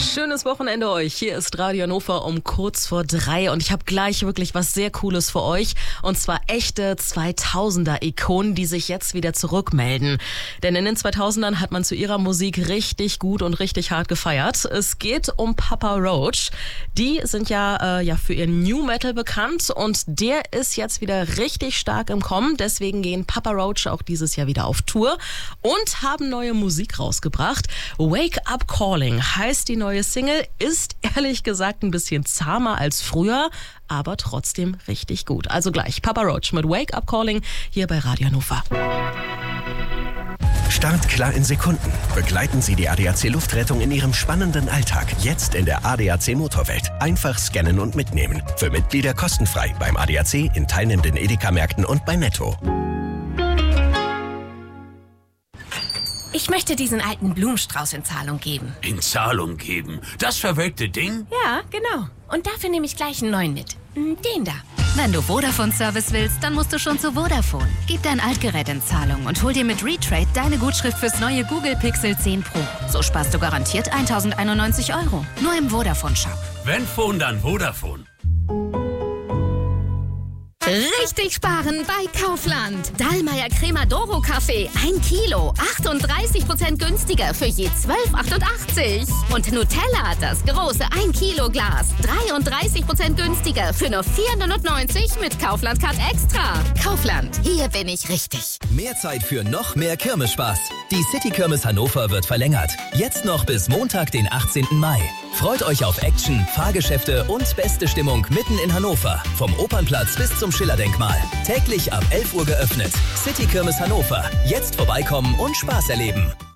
Schönes Wochenende euch. Hier ist Radio Hannover um kurz vor 3 und ich habe gleich wirklich was sehr Cooles für euch. Und zwar echte 2000er-Ikonen, die sich jetzt wieder zurückmelden. Denn in den 2000ern hat man zu ihrer Musik richtig gut und richtig hart gefeiert. Es geht um Papa Roach. Die sind ja für ihren New Metal bekannt und der ist jetzt wieder richtig stark im Kommen. Deswegen gehen Papa Roach auch dieses Jahr wieder auf Tour und haben neue Musik rausgebracht. Wake Up Calling heißt die neue Single, ist ehrlich gesagt ein bisschen zahmer als früher, aber trotzdem richtig gut. Also gleich Papa Roach mit Wake Up Calling hier bei Radio Hannover. Startklar in Sekunden. Begleiten Sie die ADAC Luftrettung in Ihrem spannenden Alltag. Jetzt in der ADAC Motorwelt. Einfach scannen und mitnehmen. Für Mitglieder kostenfrei beim ADAC, in teilnehmenden Edeka-Märkten und bei Netto. Ich möchte diesen alten Blumenstrauß in Zahlung geben. In Zahlung geben? Das verwelkte Ding? Ja, genau. Und dafür nehme ich gleich einen neuen mit. Den da. Wenn du Vodafone-Service willst, dann musst du schon zu Vodafone. Gib dein Altgerät in Zahlung und hol dir mit Retrade deine Gutschrift fürs neue Google Pixel 10 Pro. So sparst du garantiert 1.091 €. Nur im Vodafone-Shop. Wenn Phone, dann Vodafone. Richtig sparen bei Kaufland. Dallmayr Crema Doro Kaffee 1 Kilo, 38% günstiger für je 12,88. Und Nutella, das große 1 Kilo Glas, 33% günstiger für nur 4,99 mit Kaufland Card Extra. Kaufland, hier bin ich richtig. Mehr Zeit für noch mehr Kirmesspaß. Die City Kirmes Hannover wird verlängert. Jetzt noch bis Montag, den 18. Mai. Freut euch auf Action, Fahrgeschäfte und beste Stimmung mitten in Hannover. Vom Opernplatz bis zum Schillerdenkmal. Täglich ab 11 Uhr geöffnet. City Kirmes Hannover. Jetzt vorbeikommen und Spaß erleben.